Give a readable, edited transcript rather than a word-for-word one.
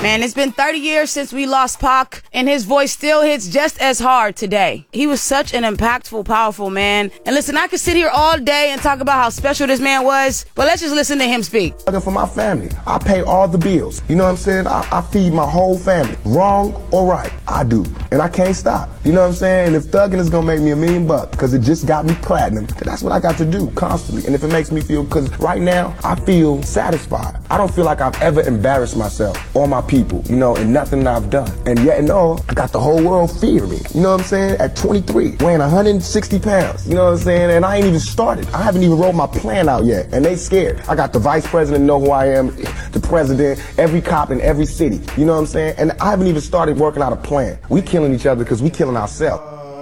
Man, it's been 30 years since we lost Pac, and his voice still hits just as hard today. He was such an impactful, powerful man. And listen, I could sit here all day and talk about how special this man was, but let's just listen to him speak. For my family, I pay all the bills. You know what I'm saying? I feed my whole family. Wrong or right, I do. And I can't stop. You know what I'm saying? And if thugging is gonna make me $1 million because it just got me platinum, then that's what I got to do constantly. And if it makes me feel, because right now, I feel satisfied. I don't feel like I've ever embarrassed myself or my people, you know, in nothing that I've done. And yet and all, I got the whole world fearing me. You know what I'm saying? At 23, weighing 160 pounds. You know what I'm saying? And I ain't even started. I haven't even wrote my plan out yet. And they scared. I got the vice president know who I am, the president, every cop in every city. You know what I'm saying? And I haven't even started working out a plan. We killing each other because we killing ourselves.